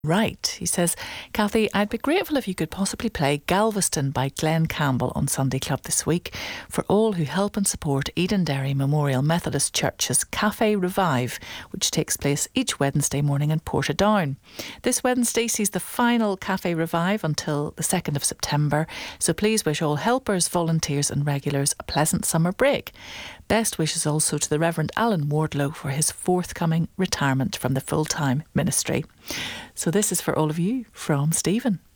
Right. He says, Kathy, I'd be grateful if you could possibly play Galveston by Glenn Campbell on Sunday Club this week for all who help and support Edenderry Memorial Methodist Church's Cafe Revive, which takes place each Wednesday morning in Portadown. This Wednesday sees the final Cafe Revive until the 2nd of September, so please wish all helpers, volunteers and regulars a pleasant summer break. Best wishes also to the Reverend Alan Wardlow for his forthcoming retirement from the full-time ministry. So this is for all of you from Stephen.